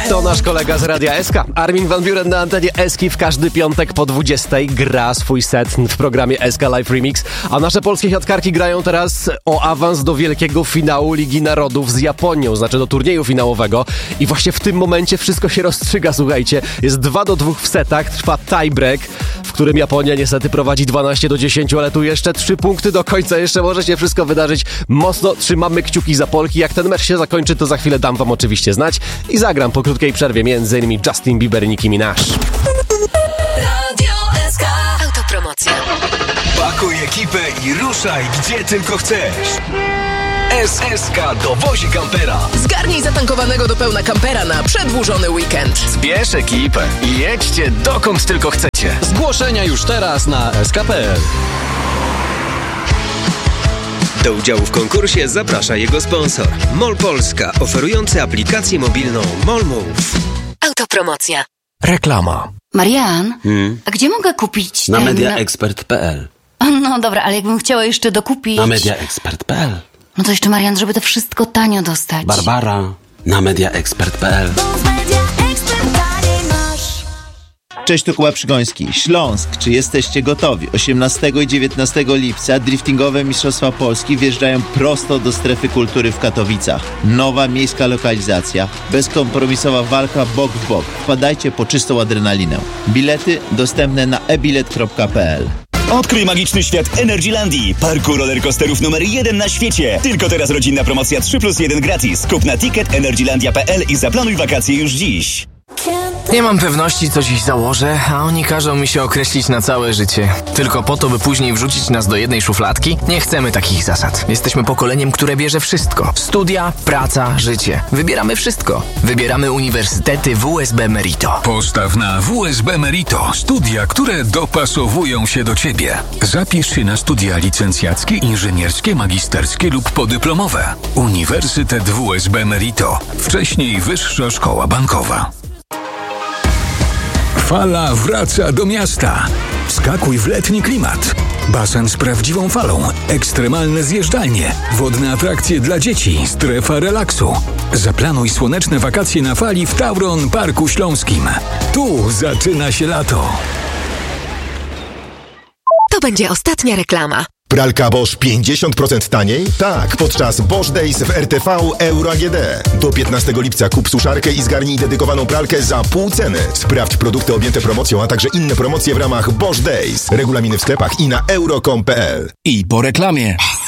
To nasz kolega z Radia SK, Armin van Buuren na antenie Eski w każdy piątek po 20 gra swój set w programie SK Live Remix, a nasze polskie siatkarki grają teraz o awans do wielkiego finału Ligi Narodów z Japonią, znaczy do turnieju finałowego i właśnie w tym momencie wszystko się rozstrzyga, słuchajcie, jest 2-2 w setach, trwa tiebreak, w którym Japonia niestety prowadzi 12-10, ale tu jeszcze 3 punkty do końca, jeszcze może się wszystko wydarzyć. Mocno trzymamy kciuki za Polki, jak ten mecz się zakończy, to za chwilę dam wam oczywiście znać i zagram po krótkiej przerwie między innymi Justin Bieber i Nicki Minaj. Radio SK. Autopromocja. Pakuj ekipę i ruszaj gdzie tylko chcesz. SSK dowozi kampera. Zgarnij zatankowanego do pełna kampera na przedłużony weekend. Zbierz ekipę i jedźcie dokąd tylko chcecie. Zgłoszenia już teraz na sk.pl. Do udziału w konkursie zaprasza jego sponsor. MOL Polska, oferujący aplikację mobilną MOL Move. Autopromocja. Reklama. Marian, a gdzie mogę kupić Na mediaexpert.pl. No dobra, ale jakbym chciała jeszcze dokupić... Na mediaexpert.pl. No to jeszcze, Marian, żeby to wszystko tanio dostać. Barbara. Na mediaexpert.pl. Cześć, tu Kuba Przygoński. Śląsk, czy jesteście gotowi? 18 i 19 lipca driftingowe Mistrzostwa Polski wjeżdżają prosto do strefy kultury w Katowicach. Nowa miejska lokalizacja, bezkompromisowa walka bok w bok. Wpadajcie po czystą adrenalinę. Bilety dostępne na ebilet.pl. Odkryj magiczny świat Energylandii, parku rollercoasterów numer 1 na świecie. Tylko teraz rodzinna promocja 3+1 gratis. Kup na ticket.energylandia.pl i zaplanuj wakacje już dziś. Nie mam pewności, co dziś założę, a oni każą mi się określić na całe życie. Tylko po to, by później wrzucić nas do jednej szufladki? Nie chcemy takich zasad. Jesteśmy pokoleniem, które bierze wszystko. Studia, praca, życie. Wybieramy wszystko. Wybieramy uniwersytety WSB Merito. Postaw na WSB Merito. Studia, które dopasowują się do Ciebie. Zapisz się na studia licencjackie, inżynierskie, magisterskie lub podyplomowe. Uniwersytet WSB Merito. Wcześniej Wyższa Szkoła Bankowa. Fala wraca do miasta. Skakuj w letni klimat. Basen z prawdziwą falą, ekstremalne zjeżdżalnie, wodne atrakcje dla dzieci, strefa relaksu. Zaplanuj słoneczne wakacje na fali w Tauron Parku Śląskim. Tu zaczyna się lato. To będzie ostatnia reklama. Pralka Bosch 50% taniej? Tak, podczas Bosch Days w RTV Euro AGD. Do 15 lipca kup suszarkę i zgarnij dedykowaną pralkę za pół ceny. Sprawdź produkty objęte promocją, a także inne promocje w ramach Bosch Days. Regulaminy w sklepach i na euro.com.pl. I po reklamie.